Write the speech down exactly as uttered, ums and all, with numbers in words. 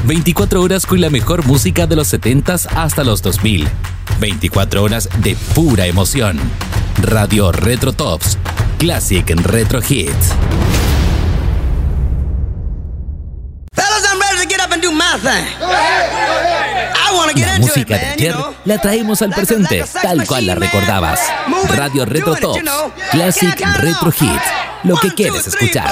veinticuatro horas con la mejor música de los setentas hasta los dos mil. veinticuatro horas de pura emoción. Radio Retro Tops. Classic Retro Hits. La música de ayer la traemos al presente, tal cual la recordabas. Radio Retro Tops. Classic Retro Hits. Lo que quieres escuchar.